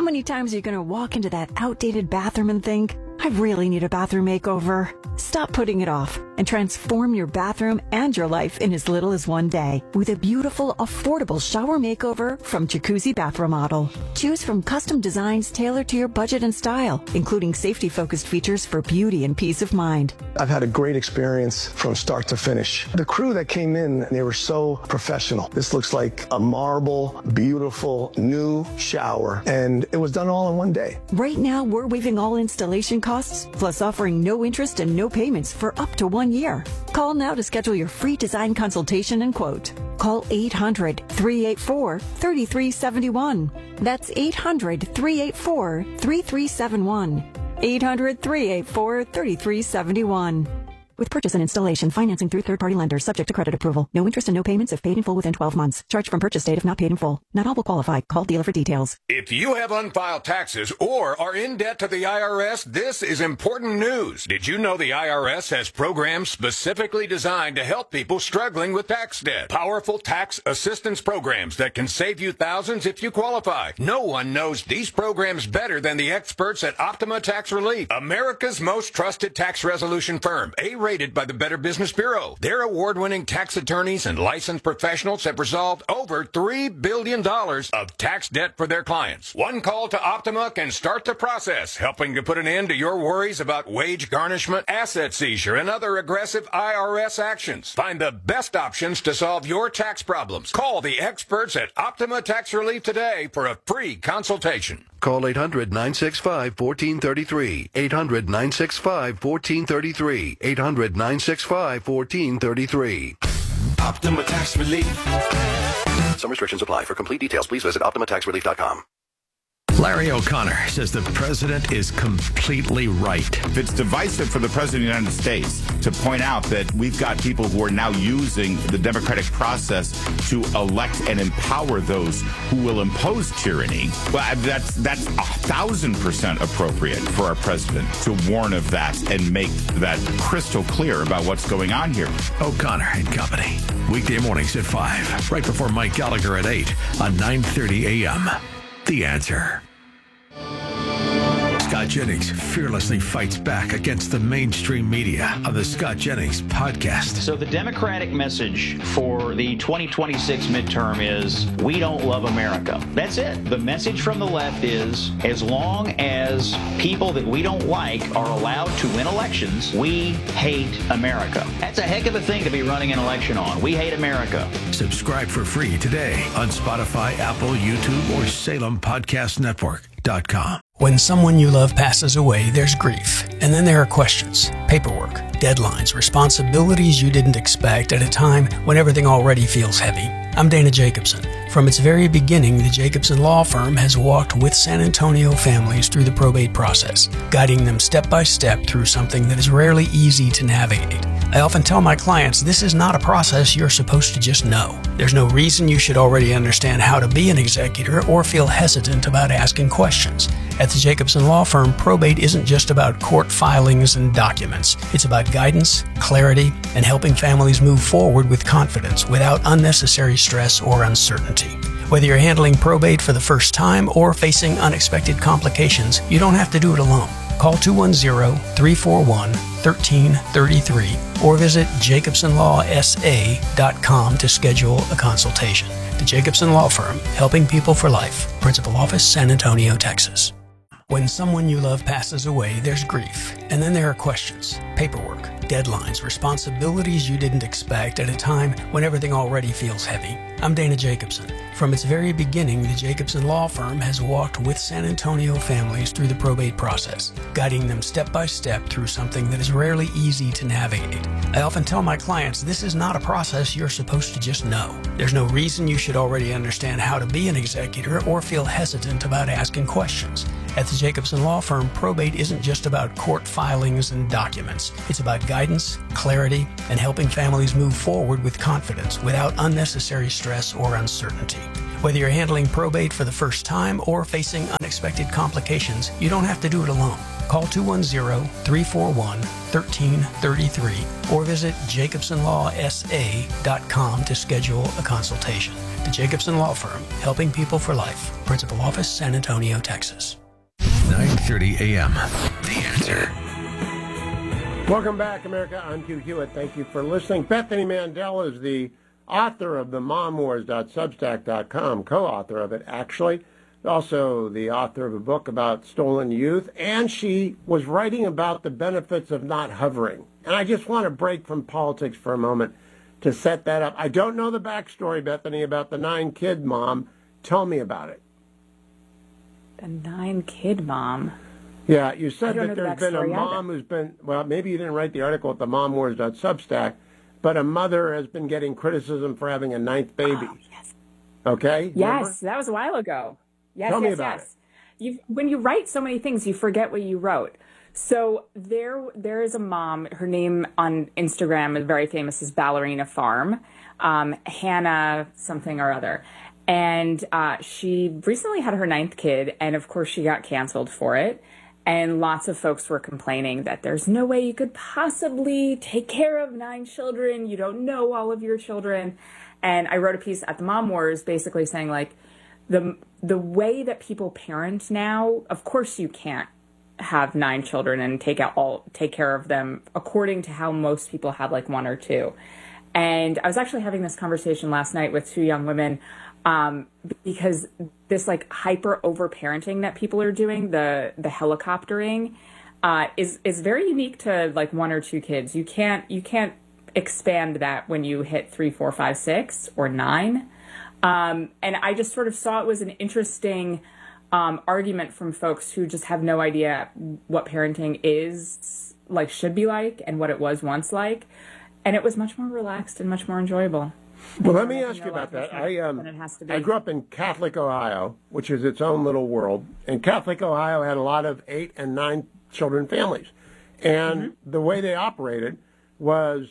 many times are you going to walk into that outdated bathroom and think, I really need a bathroom makeover? Stop putting it off and transform your bathroom and your life in as little as one day with a beautiful, affordable shower makeover from Jacuzzi Bath Remodel. Choose from custom designs tailored to your budget and style, including safety-focused features for beauty and peace of mind. I've had a great experience from start to finish. The crew that came in, they were so professional. This looks like a marble, beautiful, new shower, and it was done all in one day. Right now, we're waiving all installation costs, plus offering no interest and no payments for up to 1 year. Call now to schedule your free design consultation and quote. Call 800-384-3371. That's 800-384-3371. 800-384-3371. With purchase and installation, financing through third-party lenders, subject to credit approval. No interest and no payments if paid in full within 12 months. Charge from purchase date if not paid in full. Not all will qualify. Call dealer for details. If you have unfiled taxes or are in debt to the IRS, this is important news. Did you know the IRS has programs specifically designed to help people struggling with tax debt? Powerful tax assistance programs that can save you thousands if you qualify. No one knows these programs better than the experts at Optima Tax Relief, America's most trusted tax resolution firm. Rated by the Better Business Bureau. Their award-winning tax attorneys and licensed professionals have resolved over $3 billion of tax debt for their clients. One call to Optima can start the process, helping to put an end to your worries about wage garnishment, asset seizure, and other aggressive IRS actions. Find the best options to solve your tax problems. Call the experts at Optima Tax Relief today for a free consultation. Call 800-965-1433. 800-965-1433. 800-965-1433. Optima Tax Relief. Some restrictions apply. For complete details, please visit OptimaTaxRelief.com. Larry O'Connor says the president is completely right. It's divisive for the president of the United States to point out that we've got people who are now using the democratic process to elect and empower those who will impose tyranny. Well, that's 1,000% appropriate for our president to warn of that and make that crystal clear about what's going on here. O'Connor and Company. Weekday mornings at 5, right before Mike Gallagher at 8 on 9:30 a.m. The Answer. Scott Jennings fearlessly fights back against the mainstream media on the Scott Jennings podcast. So the Democratic message for the 2026 midterm is, we don't love America. That's it. The message from the left is, as long as people that we don't like are allowed to win elections, we hate America. That's a heck of a thing to be running an election on. We hate America. Subscribe for free today on Spotify, Apple, YouTube, or SalemPodcastNetwork.com. When someone you love passes away, there's grief. And then there are questions, paperwork, deadlines, responsibilities you didn't expect at a time when everything already feels heavy. I'm Dana Jacobson. From its very beginning, the Jacobson Law Firm has walked with San Antonio families through the probate process, guiding them step by step through something that is rarely easy to navigate. I often tell my clients this is not a process you're supposed to just know. There's no reason you should already understand how to be an executor or feel hesitant about asking questions. At the Jacobson Law Firm, probate isn't just about court filings and documents. It's about guidance, clarity, and helping families move forward with confidence without unnecessary stress or uncertainty. Whether you're handling probate for the first time or facing unexpected complications, you don't have to do it alone. Call 210-341-1333 or visit jacobsonlawsa.com to schedule a consultation. The Jacobson Law Firm, helping people for life. Principal Office, San Antonio, Texas. When someone you love passes away, there's grief. And then there are questions, paperwork, deadlines, responsibilities you didn't expect at a time when everything already feels heavy. I'm Dana Jacobson. From its very beginning, the Jacobson Law Firm has walked with San Antonio families through the probate process, guiding them step by step through something that is rarely easy to navigate. I often tell my clients this is not a process you're supposed to just know. There's no reason you should already understand how to be an executor or feel hesitant about asking questions. At the Jacobson Law Firm, probate isn't just about court filings and documents. It's about guidance, clarity, and helping families move forward with confidence without unnecessary stress or uncertainty. Whether you're handling probate for the first time or facing unexpected complications, you don't have to do it alone. Call 210-341-1333 or visit jacobsonlawsa.com to schedule a consultation. The Jacobson Law Firm, helping people for life. Principal office, San Antonio, Texas. 9:30 a.m. The Answer. Welcome back, America. I'm Hugh Hewitt. Thank you for listening. Bethany Mandel is the author of the MomWars.substack.com, co-author of it, actually. Also the author of a book about stolen youth, and she was writing about the benefits of not hovering. And I just want to break from politics for a moment to set that up. I don't know the backstory, Bethany, about the 9-kid mom. Tell me about it. The 9-kid mom? Yeah, you said that there's been a mom who's been, well, maybe you didn't write the article at the MomWars.substack, but a mother has been getting criticism for having a 9th baby. Oh, yes. Okay? Yes, remember? That was a while ago. Yes, Tell me about it. When you write so many things, you forget what you wrote. So there is a mom, her name on Instagram is very famous as Ballerina Farm, Hannah something or other. And she recently had her 9th kid, and of course she got canceled for it. And lots of folks were complaining that there's no way you could possibly take care of 9 children. You don't know all of your children. And I wrote a piece at the Mom Wars basically saying, like, the way that people parent now, of course you can't have 9 children and take care of them according to how most people have like 1 or 2. And I was actually having this conversation last night with 2 young women because this like hyper over-parenting that people are doing, the helicoptering, is very unique to like 1 or 2 kids. You can't expand that when you hit 3, 4, 5, 6 or 9. And I just sort of saw it was an interesting argument from folks who just have no idea what parenting is like, should be like, and what it was once like. And it was much more relaxed and much more enjoyable. Well, let me ask you about that. I grew up in Catholic Ohio, which is its own little world. And Catholic Ohio had a lot of 8 and 9 children families. And the way they operated was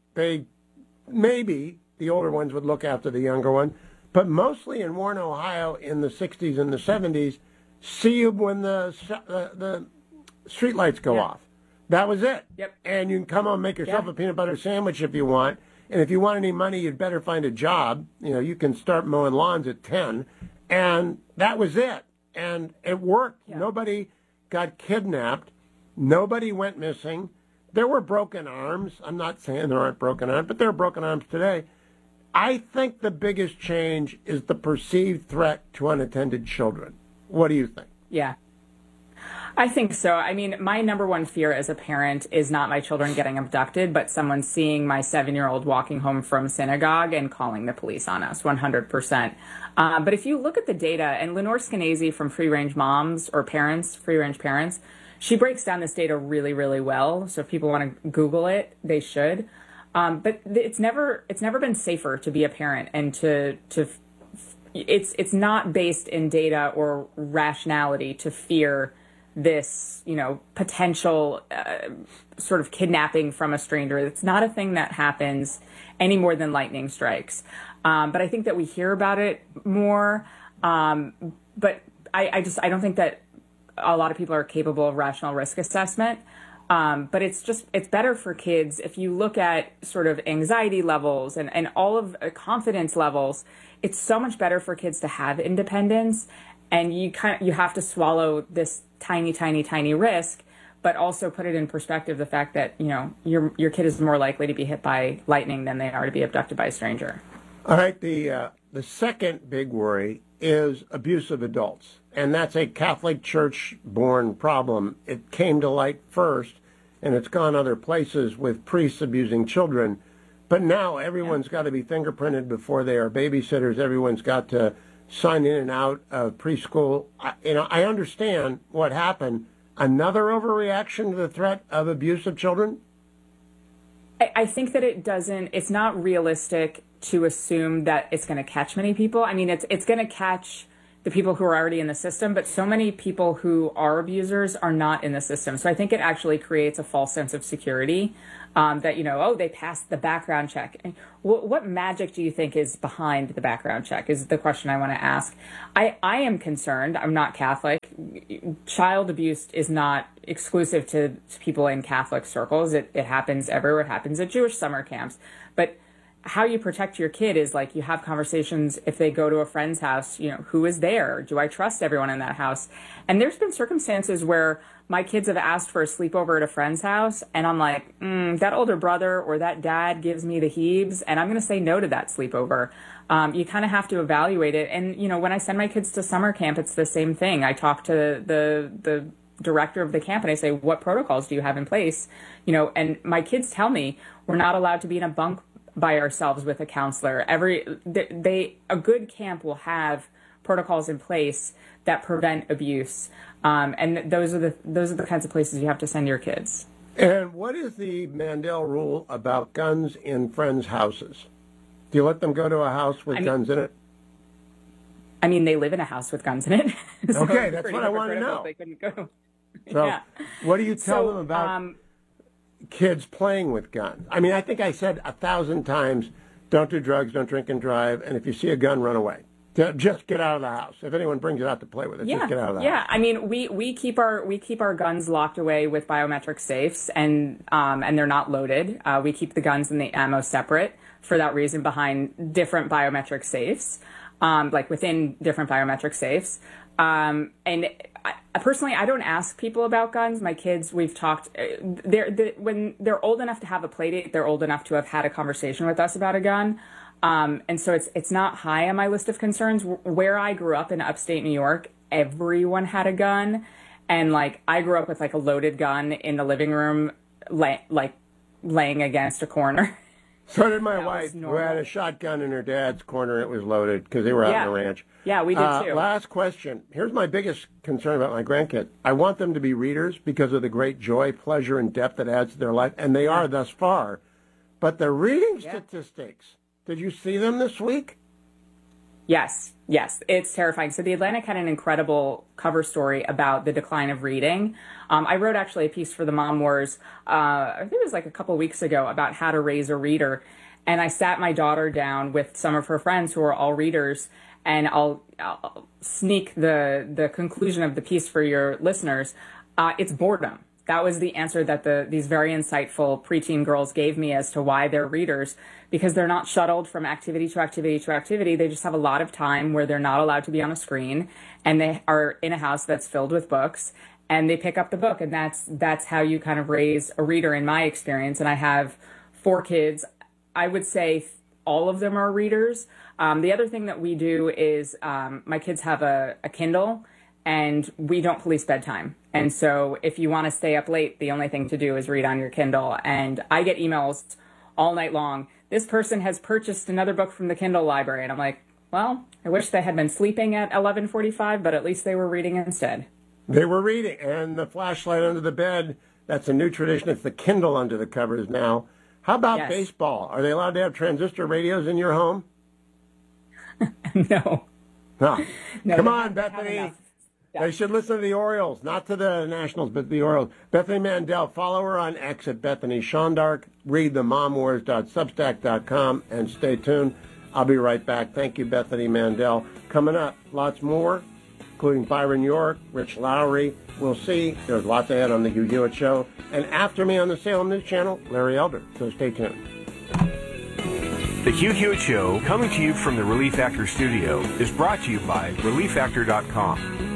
maybe the older ones would look after the younger one. But mostly in Warren, Ohio, in the 60s and the 70s, see you when the street lights go off. That was it. Yep. And you can come home and make yourself a peanut butter sandwich if you want. And if you want any money, you'd better find a job. You know, you can start mowing lawns at 10. And that was it. And it worked. Yeah. Nobody got kidnapped. Nobody went missing. There were broken arms. I'm not saying there aren't broken arms, but there are broken arms today. I think the biggest change is the perceived threat to unattended children. What do you think? Yeah. I think so. I mean, my number one fear as a parent is not my children getting abducted, but someone seeing my 7-year-old walking home from synagogue and calling the police on us, 100%. But if you look at the data, and Lenore Skenazy from Free Range Moms or Parents, Free Range Parents, she breaks down this data really, really well. So if people want to Google it, they should. But it's never been safer to be a parent, and it's not based in data or rationality to fear this, potential sort of kidnapping from a stranger. It's not a thing that happens any more than lightning strikes. But I think that we hear about it more. But I don't think that a lot of people are capable of rational risk assessment. But it's better for kids if you look at sort of anxiety levels and all of confidence levels. It's so much better for kids to have independence, and you have to swallow this tiny, tiny, tiny risk, but also put it in perspective, the fact that, your kid is more likely to be hit by lightning than they are to be abducted by a stranger. All right. The second big worry is abuse of adults. And that's a Catholic Church-born problem. It came to light first, and it's gone other places with priests abusing children. But now everyone's got to be fingerprinted before they are babysitters. Everyone's got to sign in and out of preschool. I understand what happened. Another overreaction to the threat of abuse of children? I think that it's not realistic to assume that it's going to catch many people. I mean, it's going to catch the people who are already in the system, but so many people who are abusers are not in the system. So I think it actually creates a false sense of security that, they passed the background check. And what magic do you think is behind the background check is the question I want to ask. I am concerned. I'm not Catholic. Child abuse is not exclusive to people in Catholic circles. It happens everywhere. It happens at Jewish summer camps. But how you protect your kid is like you have conversations if they go to a friend's house, who is there? Do I trust everyone in that house? And there's been circumstances where my kids have asked for a sleepover at a friend's house, and I'm like, that older brother or that dad gives me the heebs, and I'm going to say no to that sleepover. You kind of have to evaluate it. And, when I send my kids to summer camp, it's the same thing. I talk to the director of the camp and I say, what protocols do you have in place? And my kids tell me we're not allowed to be in a bunk by ourselves with a counselor. A good camp will have protocols in place that prevent abuse, and those are the kinds of places you have to send your kids. And what is the Mandel rule about guns in friends' houses? Do you let them go to a house with guns in it? I mean, they live in a house with guns in it. So okay, that's what I want to know. They couldn't go. So, yeah. What do you tell them about kids playing with guns? I mean, I think I said 1,000 times, don't do drugs, don't drink and drive, and if you see a gun, run away. Just get out of the house. If anyone brings it out to play with it, just get out of the house. Yeah, I mean, we keep our guns locked away with biometric safes, and they're not loaded. We keep the guns and the ammo separate for that reason behind different biometric safes, like within different biometric safes. And personally, I don't ask people about guns. My kids, we've talked. When they're old enough to have a play date, they're old enough to have had a conversation with us about a gun. And so it's not high on my list of concerns. Where I grew up in upstate New York, everyone had a gun. And I grew up with a loaded gun in the living room, laying against a corner. So did my wife, who had a shotgun in her dad's corner. It was loaded because they were out on the ranch. Yeah, we did too. Last question. Here's my biggest concern about my grandkids. I want them to be readers because of the great joy, pleasure, and depth that adds to their life. And they are thus far. But the reading statistics, did you see them this week? Yes, it's terrifying. So The Atlantic had an incredible cover story about the decline of reading. I wrote actually a piece for the Mom Wars, I think it was a couple weeks ago, about how to raise a reader. And I sat my daughter down with some of her friends who are all readers, and I'll sneak the conclusion of the piece for your listeners. It's boredom. That was the answer that these very insightful preteen girls gave me as to why they're readers, because they're not shuttled from activity to activity to activity. They just have a lot of time where they're not allowed to be on a screen, and they are in a house that's filled with books, and they pick up the book. And that's how you kind of raise a reader in my experience. And I have 4 kids. I would say all of them are readers. The other thing that we do is my kids have a Kindle, and we don't police bedtime. And so if you want to stay up late, the only thing to do is read on your Kindle. And I get emails all night long. This person has purchased another book from the Kindle library. And I'm like, well, I wish they had been sleeping at 11:45, but at least they were reading instead. They were reading. And the flashlight under the bed, that's a new tradition. It's the Kindle under the covers now. How about baseball? Are they allowed to have transistor radios in your home? No. No. Come on, Bethany. They should listen to the Orioles, not to the Nationals, but the Orioles. Bethany Mandel, follow her on X at Bethany Shondark. Read the momwars.substack.com and stay tuned. I'll be right back. Thank you, Bethany Mandel. Coming up, lots more, including Byron York, Rich Lowry. We'll see. There's lots ahead on the Hugh Hewitt Show. And after me on the Salem News Channel, Larry Elder. So stay tuned. The Hugh Hewitt Show, coming to you from the Relief Factor studio, is brought to you by ReliefFactor.com.